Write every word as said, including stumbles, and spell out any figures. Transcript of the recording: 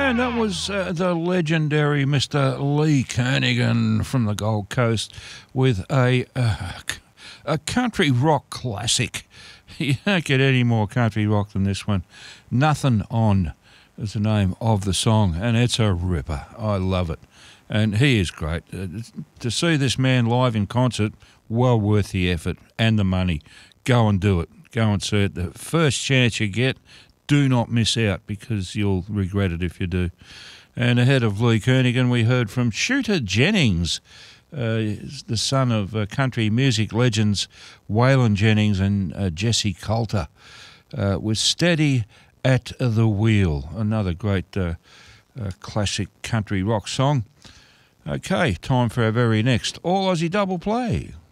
And that was uh, the legendary Mister Lee Kernaghan from the Gold Coast with a uh, a country rock classic. You don't get any more country rock than this one. Nothing On is the name of the song, and it's a ripper. I love it. And he is great. Uh, to see this man live in concert, well worth the effort and the money. Go and do it. Go and see it. The first chance you get, do not miss out, because you'll regret it if you do. And ahead of Lee Kernaghan, we heard from Shooter Jennings, uh, the son of uh, country music legends Waylon Jennings and uh, Jesse Coulter, uh, with Steady at the Wheel, another great uh, uh, classic country rock song. Okay, time for our very next All Aussie Double Play.